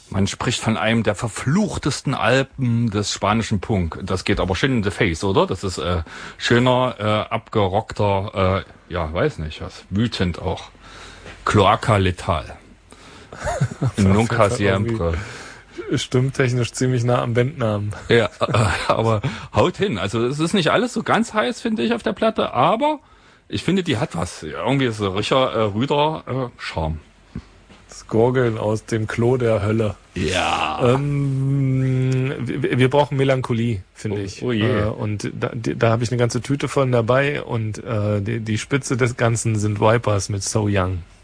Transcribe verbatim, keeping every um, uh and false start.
Man spricht von einem der verfluchtesten Alben des spanischen Punk. Das geht aber schön in the face, oder? Das ist äh, schöner, äh, abgerockter, äh, ja, weiß nicht was, wütend auch. Cloaca Letal. Nunca siempre. Stimmtechnisch ziemlich nah am Bandnamen. Ja, äh, aber haut hin. Also es ist nicht alles so ganz heiß, finde ich, auf der Platte, aber ich finde, die hat was. Irgendwie ist so Richard äh, Rüder äh, Charme. Das Gurgeln aus dem Klo der Hölle. Ja. Ähm, wir, wir brauchen Melancholie, finde oh, ich. Oh je. Äh, und da, da habe ich eine ganze Tüte von dabei und äh, die, die Spitze des Ganzen sind Vipers mit So Young.